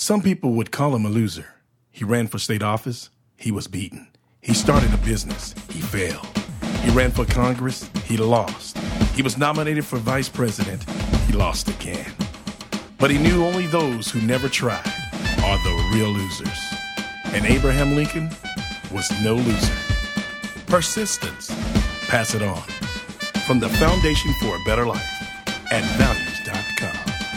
Some people would call him a loser. He ran for state office. He was beaten. He started a business. He failed. He ran for Congress. He lost. He was nominated for vice president. He lost again. But he knew only those who never tried are the real losers. And Abraham Lincoln was no loser. Persistence. Pass it on. From the Foundation for a Better Life at values.com.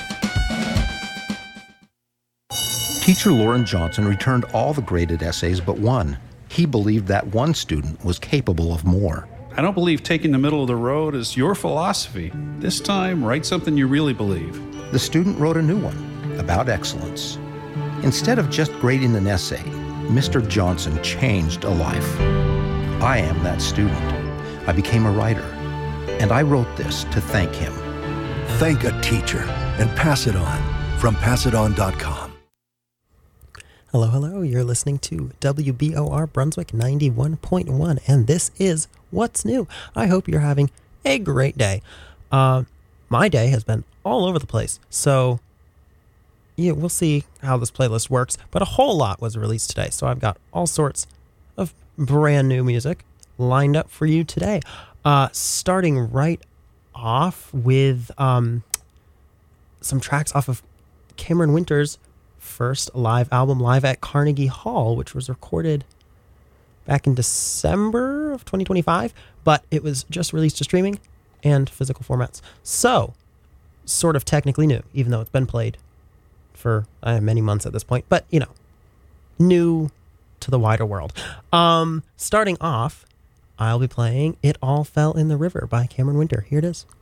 Teacher Lauren Johnson returned all the graded essays but one. He believed that one student was capable of more. I don't believe taking the middle of the road is your philosophy. This time, write something you really believe. The student wrote a new one about excellence. Instead of just grading an essay, Mr. Johnson changed a life. I am that student. I became a writer, and I wrote this to thank him. Thank a teacher and pass it on from passiton.com. Hello, hello. You're listening to WBOR Brunswick 91.1, and this is What's New. I hope you're having a great day. My day has been all over the place, so yeah, we'll see how this playlist works, but a whole lot was released today, so I've got all sorts of brand new music lined up for you today. Starting right off with some tracks off of Cameron Winter's first live album, Live at Carnegie Hall, which was recorded back in December of 2025, but it was just released to streaming and physical formats. So, sort of technically new, even though it's been played for many months at this point, but, you know, new to the wider world. Starting off, I'll be playing It All Fell in the River by Cameron Winter. Here it is.